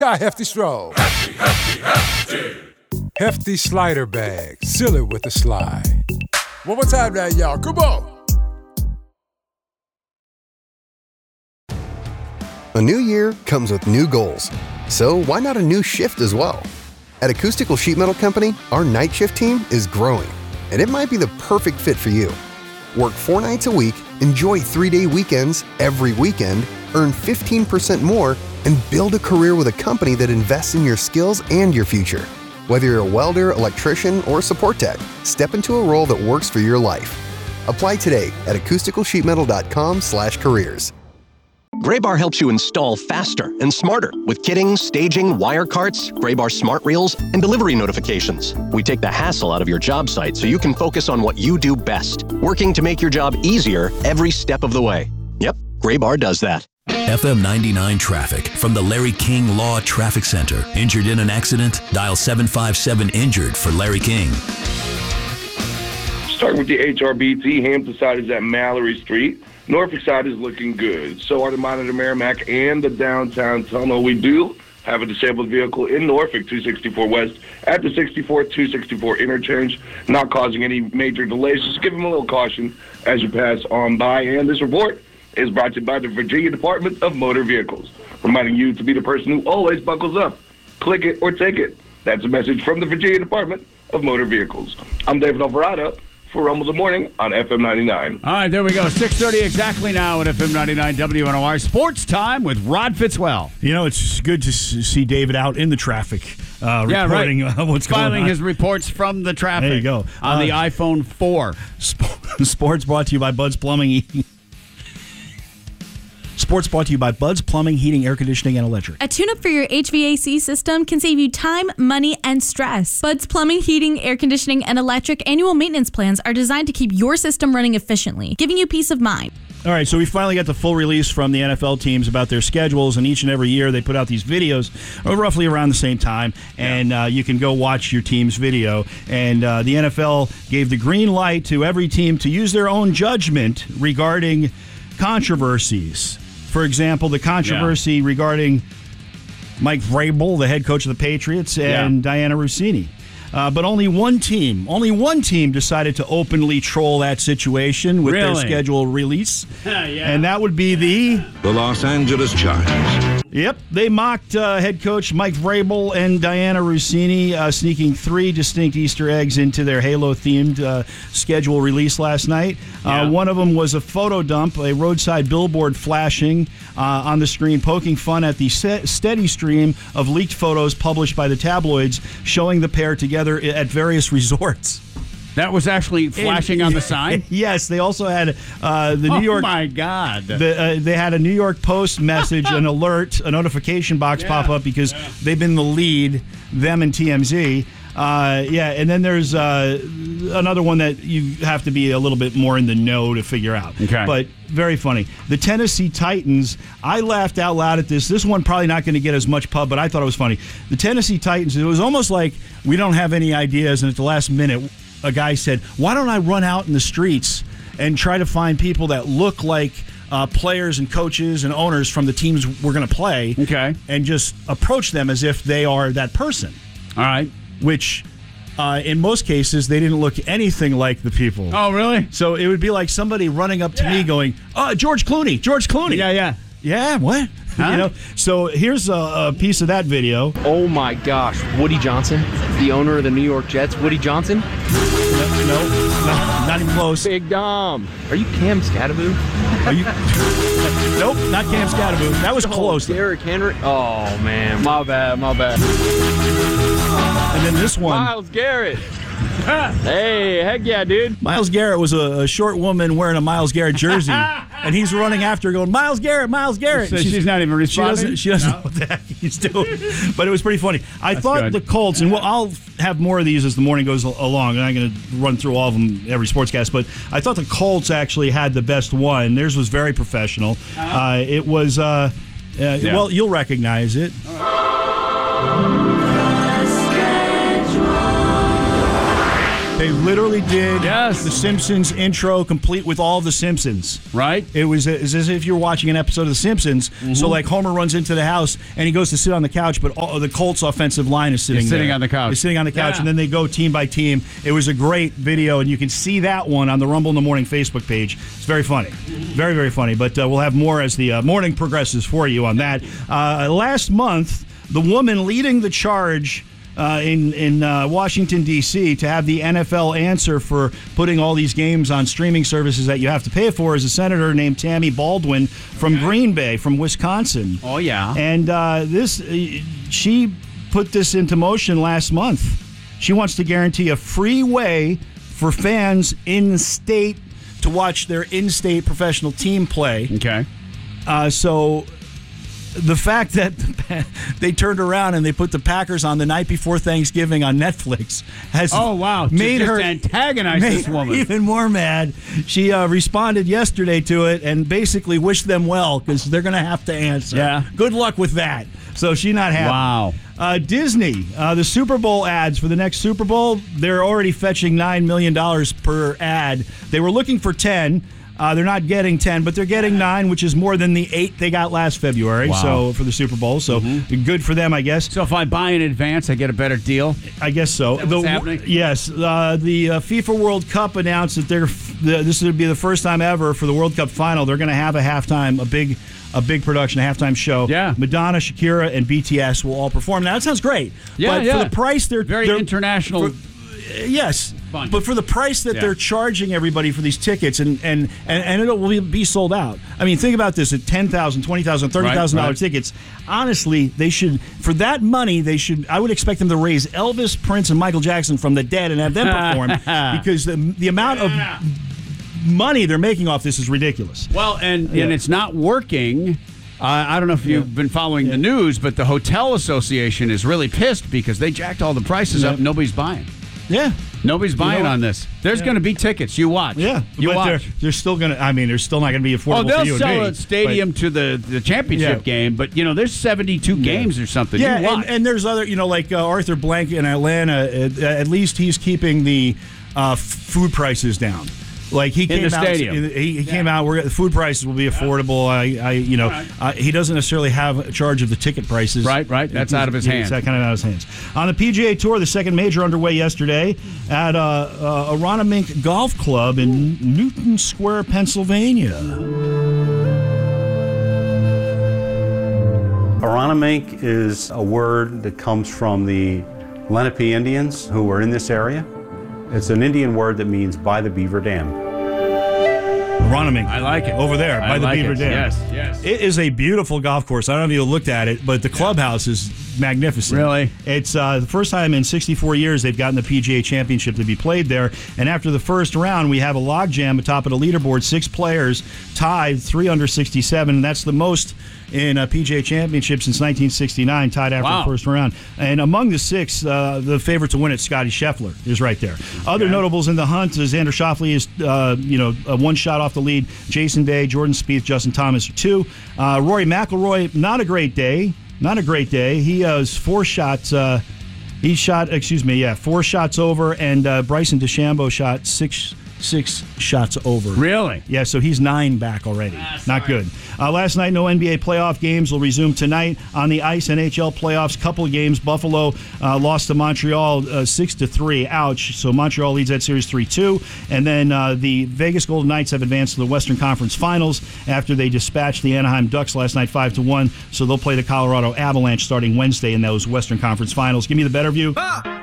Got Hefty Stroll. Hefty Slider Bag. Seal it with a slide. One more time now, y'all. Come on. A new year comes with new goals. So why not a new shift as well? At Acoustical Sheet Metal Company, our night shift team is growing, and it might be the perfect fit for you. Work 4 nights a week, enjoy 3-day weekends every weekend, earn 15% more, and build a career with a company that invests in your skills and your future. Whether you're a welder, electrician, or support tech, step into a role that works for your life. Apply today at acousticalsheetmetal.com/careers. Graybar helps you install faster and smarter with kitting, staging, wire carts, Graybar smart reels, and delivery notifications. We take the hassle out of your job site so you can focus on what you do best, working to make your job easier every step of the way. Yep, Graybar does that. FM 99 traffic from the Larry King Law Traffic Center. Injured in an accident? Dial 757-INJURED for Larry King. Starting with the HRBT, Hampton side is at Mallory Street. Norfolk side is looking good. So are the Monitor Merrimack and the downtown tunnel. We do have a disabled vehicle in Norfolk, 264 West, at the 264 interchange, not causing any major delays. Just give them a little caution as you pass on by. And this report is brought to you by the Virginia Department of Motor Vehicles, reminding you to be the person who always buckles up. Click it or take it. That's a message from the Virginia Department of Motor Vehicles. I'm David Alvarado for Rumble the Morning on FM 99. All right, there we go. 6:30 exactly now at FM 99 WNOR. Sports time with Rod Fitzwell. You know, it's good to see David out in the traffic reporting what's going on. Filing his reports from the traffic. There you go. On the iPhone 4. Sports brought to you by Bud's Plumbing. Sports brought to you by Bud's Plumbing, Heating, Air Conditioning, and Electric. A tune-up for your HVAC system can save you time, money, and stress. Bud's Plumbing, Heating, Air Conditioning, and Electric annual maintenance plans are designed to keep your system running efficiently, giving you peace of mind. All right, so we finally got the full release from the NFL teams about their schedules, and each and every year they put out these videos roughly around the same time, and you can go watch your team's video. And the NFL gave the green light to every team to use their own judgment regarding controversies. For example, the controversy regarding Mike Vrabel, the head coach of the Patriots, and Diana Rossini. But only one team decided to openly troll that situation with their schedule release. And that would be the Los Angeles Chargers. Yep, they mocked head coach Mike Vrabel and Diana Rossini, sneaking 3 distinct Easter eggs into their Halo-themed schedule release last night. One of them was a photo dump, a roadside billboard flashing on the screen, poking fun at the steady stream of leaked photos published by the tabloids showing the pair together at various resorts. That was actually flashing on the sign? Yes, they also had the New York... Oh, my God. They had a New York Post message, an alert, a notification box pop up because they've been the lead, them and TMZ. And then there's another one that you have to be a little bit more in the know to figure out. Okay. But very funny. The Tennessee Titans, I laughed out loud at this. This one probably not going to get as much pub, but I thought it was funny. The Tennessee Titans, it was almost like we don't have any ideas, and at the last minute, a guy said, why don't I run out in the streets and try to find people that look like players and coaches and owners from the teams we're going to play, and just approach them as if they are that person. All right. Which, in most cases, they didn't look anything like the people. Oh, really? So it would be like somebody running up to me going, George Clooney. Yeah, what? Huh? You know. So here's a piece of that video. Oh my gosh, Woody Johnson, the owner of the New York Jets. Woody Johnson? No, not even close. Big Dom. Are you Cam Scatterbo? Are you? Nope, not Cam Scatterbo. That was close. Derrick Henry. Oh man, my bad. And then this one, Myles Garrett. Hey, heck yeah, dude. Myles Garrett was a short woman wearing a Myles Garrett jersey, and he's running after her going, Myles Garrett. So she's not even responding? She doesn't know what the heck he's doing. But it was pretty funny. I thought the Colts, and I'll have more of these as the morning goes along, and I'm going to run through all of them every sportscast, but I thought the Colts actually had the best one. Theirs was very professional. It was, well, you'll recognize it. They literally did Yes. the Simpsons intro complete with all the Simpsons. Right? It was as if you were watching an episode of The Simpsons. Mm-hmm. So, like, Homer runs into the house, and he goes to sit on the couch, but all, the Colts offensive line is sitting sitting there. on the couch. Is sitting on the couch, Yeah. and then they go team by team. It was a great video, and you can see that one on the Rumble in the Morning Facebook page. It's very funny. Very, very funny. But we'll have more as the morning progresses for you on that. Last month, the woman leading the charge in Washington, D.C. to have the NFL answer for putting all these games on streaming services that you have to pay for is a senator named Tammy Baldwin from Green Bay, from Wisconsin. Oh, yeah. And she put this into motion last month. She wants to guarantee a free way for fans in-state to watch their in-state professional team play. Okay. So the fact that they turned around and they put the Packers on the night before Thanksgiving on Netflix has made just her antagonize this woman even more mad. She responded yesterday to it and basically wished them well because they're going to have to answer. Yeah. Good luck with that. So she's not happy. Wow. Disney, the Super Bowl ads for the next Super Bowl, they're already fetching $9 million per ad. They were looking for 10. They're not getting 10, but they're getting 9, which is more than the 8 they got last February. Wow. So for the Super Bowl. So good for them, I guess. So if I buy in advance, I get a better deal? I guess so. Is that what's happening? Yes. The FIFA World Cup announced that this would be the first time ever for the World Cup final. They're going to have a halftime, a big production, a halftime show. Yeah. Madonna, Shakira, and BTS will all perform. Now, that sounds great. Yeah, but for the price, they're very international. Yes, Fun. but for the price that they're charging everybody for these tickets, and it will be sold out. I mean, think about this: at $10,000, $20,000, $30,000 tickets. Honestly, they should, for that money, I would expect them to raise Elvis, Prince, and Michael Jackson from the dead and have them perform because the amount of money they're making off this is ridiculous. Well, and it's not working. I don't know if you've been following the news, but the Hotel Association is really pissed because they jacked all the prices up. Nobody's buying. Yeah. Nobody's buying on this. There's going to be tickets. You watch. Yeah. You watch. They're still going to, there's still not going to be affordable for you and me. They'll sell a stadium to the championship game, but, there's 72 games or something. Yeah, you watch. and there's other, like Arthur Blank in Atlanta, at least he's keeping the food prices down. Like he came in the out, stadium. he came out. The food prices will be affordable. He doesn't necessarily have charge of the ticket prices. Right. That's out of his hands. It's kind of out of his hands. On the PGA Tour, the second major underway yesterday at Aronimink Golf Club in Newton Square, Pennsylvania. Aronimink is a word that comes from the Lenape Indians who were in this area. It's an Indian word that means by the Beaver Dam. Aronimink. I like it. Over there, by the Beaver Dam. Yes. It is a beautiful golf course. I don't know if you looked at it, but the clubhouse is magnificent. Really? It's the first time in 64 years they've gotten the PGA Championship to be played there. And after the first round, we have a logjam atop of the leaderboard. 6 players tied, 3 under 67, and that's the most in a PGA Championship since 1969, tied after the first round. And among the 6, the favorite to win it, Scotty Scheffler, is right there. Other notables in the hunt, Xander Schauffele is, one shot off the lead. Jason Day, Jordan Spieth, Justin Thomas are 2. Rory McIlroy, not a great day. He has 4 shots. He shot, 4 shots over, and Bryson DeChambeau shot 6 shots over. Really? Yeah, so he's 9 back already. Not good. Last night, no NBA playoff games will resume tonight. On the ice, NHL playoffs, couple of games. Buffalo lost to Montreal 6-3. Ouch. So Montreal leads that series 3-2. And then the Vegas Golden Knights have advanced to the Western Conference Finals after they dispatched the Anaheim Ducks last night 5-1. So they'll play the Colorado Avalanche starting Wednesday in those Western Conference Finals. Give me the better view.